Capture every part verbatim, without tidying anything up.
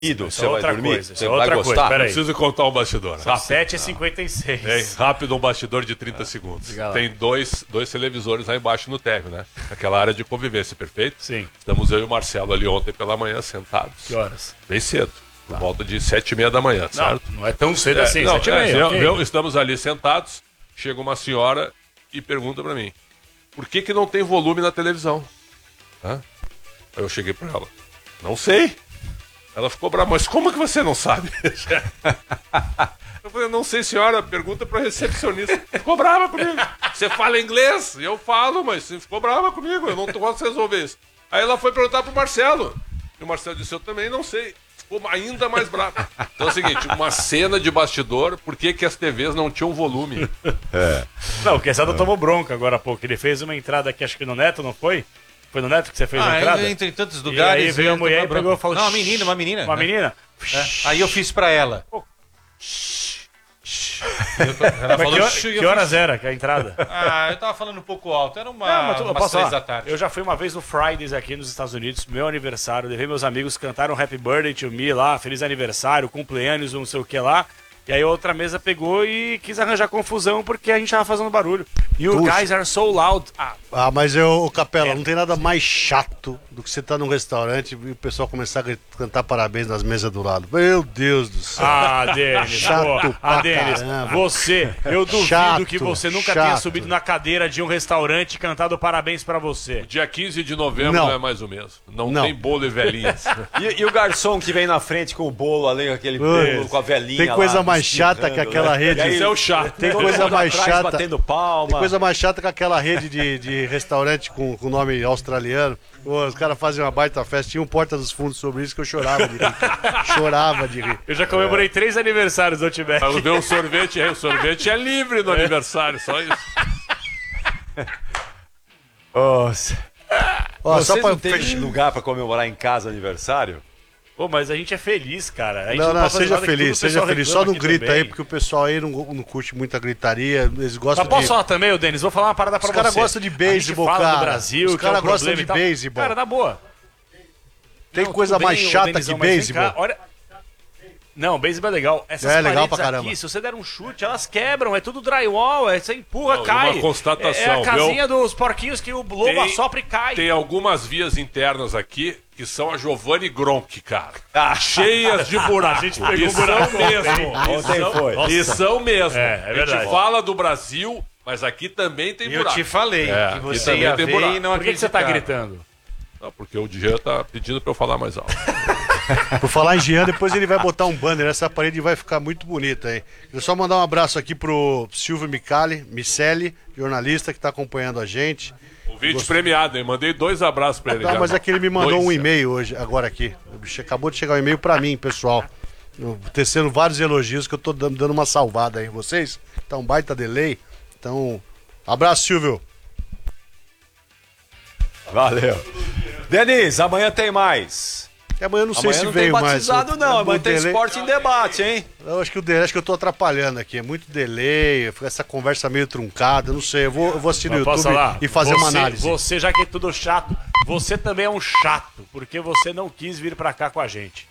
Ido, Isso você é vai outra dormir? coisa, Você isso é vai outra gostar? coisa, peraí. Preciso contar um bastidor. São sete e cinquenta e seis. É, rápido, um bastidor de trinta segundos. Tem dois, dois televisores lá embaixo no térreo, né? Aquela área de convivência, perfeito? Sim. Estamos eu e o Marcelo ali ontem pela manhã sentados. Que horas? Bem cedo. Por volta de sete e meia da manhã, certo? Não, não é tão cedo É, assim, não, sete e é, meia. eu- ok. eu- estamos ali sentados, chega uma senhora e pergunta pra mim, por que que não tem volume na televisão? Hã? Aí eu cheguei pra ela, não sei. Ela ficou brava, mas como que você não sabe? Eu falei, não sei, senhora, pergunta pra recepcionista. Ficou brava comigo. Você fala inglês? Eu falo, mas você ficou brava comigo, eu não posso resolver isso. Aí ela foi perguntar pro Marcelo. E o Marcelo disse, eu também não sei. Ficou ainda mais bravo. Então é o seguinte, uma cena de bastidor, por que que as T Vs não tinham volume? É. Não, o Quesada tomou bronca agora há pouco. Ele fez uma entrada aqui, acho que no Neto, não foi? Foi no Neto que você fez a Ah, entrada? eu entrei em tantos E lugares. aí veio a eu mulher e tô pegou e falou... Não, uma menina, uma menina. Uma né? menina? É. Aí eu fiz pra ela. Eu tô- Ela Mas falou, que, hor- "Shh", e que eu horas fiz- era que a entrada? Ah, eu tava falando um pouco alto. Era uma, Não, mas tu, eu umas posso três falar. da tarde. Eu já fui uma vez no Fridays aqui nos Estados Unidos, meu aniversário, levei meus amigos, cantaram Happy Birthday to Me lá, feliz aniversário, cumpleaños, não sei o que lá. E aí a outra mesa pegou e quis arranjar confusão porque a gente tava fazendo barulho. You Puxa. guys are so loud. Ah, Ah, mas eu, ô, Capela, É. não tem nada mais chato do que você estar num restaurante e o pessoal começar a gri- cantar parabéns nas mesas do lado. Meu Deus do céu. ah Denis, Chato pô, pra ah, Denis, caramba. você, eu duvido Chato, que você nunca chato. tenha subido na cadeira de um restaurante e cantado parabéns pra você. Dia quinze de novembro Não. não é mais o mesmo. Não, Não. tem bolo e velhinhas. E, e o garçom que vem na frente com o bolo ali, aquele bolo com a velhinha Tem coisa lá, mais espirrando, chata que aquela né? rede. E aí, Isso é o chato. Tem todo coisa mundo mais atrás chata. batendo palma. Tem coisa mais chata que aquela rede de, de restaurante com, com nome australiano. Pô, os caras fazem uma baita festa. Tinha um Porta dos Fundos sobre isso que eu chorava de rir. Chorava de rir. Eu já comemorei três aniversários do Outback. Aí ver um sorvete, aí o sorvete é livre no aniversário, só isso. Nossa. Ó, Vocês só pra não tem lugar pra comemorar em casa aniversário? Pô, mas a gente é feliz, cara. A gente Não, não, pode fazer seja nada que tudo feliz, o seja pessoal feliz. Só reclama não aqui grita também. aí, porque o pessoal aí não, não curte muita gritaria. Eles gostam Mas posso de. falar também, ô Denis? Vou falar uma parada pra Os você. caras gostam de A gente beisebol, fala cara. do Brasil, Os que é um caras gostam problema de e tal. beisebol. Cara, na boa. Tem Não, coisa tudo mais bem, ô, chata Denizão, que mas vem beisebol. cá, olha... Não, beisebol é legal. Essas É legal paredes pra caramba. aqui, se você der um chute, elas quebram. É tudo drywall, é, você empurra, Não, e cai. uma constatação, É, é a casinha viu? dos porquinhos que o lobo Tem- assopra e cai. Tem algumas vias internas aqui que são a Giovanni Gronk, cara. Cheias de buraco. A gente pegou e um buraco são mesmo. Ontem E são- foi. E são mesmo. É, é A verdade. gente fala do Brasil, mas aqui também tem Eu buraco. te falei É, que e você também ia tem ver buraco. e não Por que, que você tá acreditava. gritando? Não, porque o Diego tá pedindo pra eu falar mais alto. Por falar em Jean, depois ele vai botar um banner. Essa parede vai ficar muito bonita, hein? Quero só mandar um abraço aqui pro Silvio Micali, Micelli, jornalista que tá acompanhando a gente. Ouvinte premiado, hein? Mandei dois abraços pra ele. Tá, já. mas é que ele me mandou Dois. um e-mail hoje, agora aqui. O bicho acabou de chegar um e-mail pra mim, pessoal. Eu- Tecendo vários elogios que eu tô dando, dando uma salvada aí em vocês. Tá um baita delay. Então, abraço, Silvio. Valeu. Denis, amanhã tem mais. E amanhã eu não sei Amanhã se não tem veio mais. batizado, não. O Amanhã tem delay- esporte em debate, hein? Eu acho que o delay, acho que eu tô atrapalhando aqui. É muito delay, fica essa conversa meio truncada. Eu não sei. Eu vou, eu vou assistir no Mas posso YouTube falar? e fazer você, uma análise. Você, já que é tudo chato, você também é um chato, porque você não quis vir pra cá com a gente.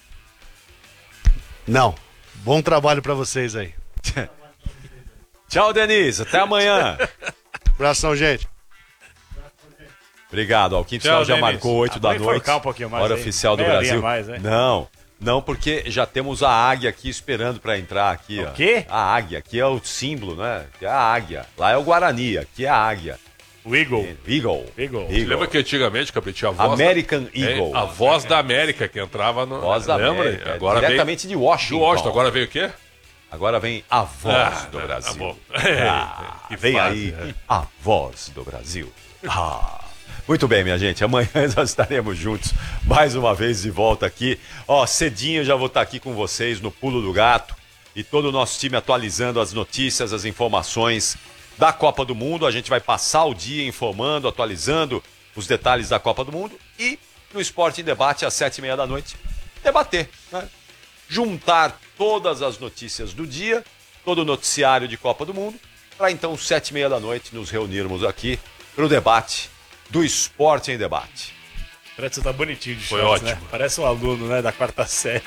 Não. Bom trabalho pra vocês aí. Tchau, Denis. Até amanhã. Abração, gente. Obrigado. Ó, o Quinto Tchau, Sinal já Denis. marcou oito Ah, da vamos noite. enforcar um pouquinho mais Hora aí. oficial do Meia horinha Brasil. mais, né? Não, não, porque já temos a águia aqui esperando para entrar aqui. O ó. quê? A águia. Aqui é o símbolo, né? Aqui é a águia. Lá é o Guarani. Aqui é a águia. O Eagle. Eagle. Eagle. Lembra que antigamente, Capetinho, a voz... American da... Eagle. É, a voz da América que entrava no... Voz da Lembra? América. Agora diretamente veio... de Washington. Do Washington. Agora veio o quê? Agora vem a voz Ah, do tá Brasil. bom. Ah, Que vem fase, aí né? a voz do Brasil. Ah. Muito bem, minha gente. Amanhã nós estaremos juntos mais uma vez de volta aqui. Ó, cedinho eu já vou estar aqui com vocês no Pulo do Gato e todo o nosso time atualizando as notícias, as informações da Copa do Mundo. A gente vai passar o dia informando, atualizando os detalhes da Copa do Mundo e no Esporte em Debate às sete e meia da noite debater, né? Juntar todas as notícias do dia, todo o noticiário de Copa do Mundo, para então, sete e meia da noite, nos reunirmos aqui para o debate do Esporte em Debate. Fred, você tá bonitinho de Foi shorts, né? ótimo. Parece um aluno, né, da quarta série.